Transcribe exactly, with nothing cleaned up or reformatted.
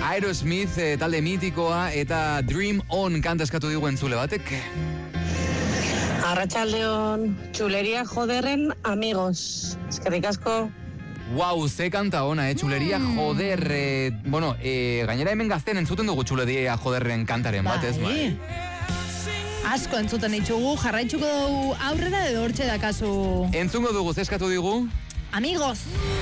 Aerosmith eh, talde mitikoa eta Dream On kanta eskatu digu entzule batek. Arratsaldeon, Chulería Joderren amigos. Eskerrik asko. Wow, ze kanta ona, eh? Chulería mm. Joder. Eh, bueno, eh, gainera hemen gazten entzuten dugu Chulería Joderren kantaren bat, ez bai? Asko entzuten ditugu, jarraitzuko dugu aurrera edo hortxe dakazu. Entzungo dugu, ze eskatu digu? Amigos.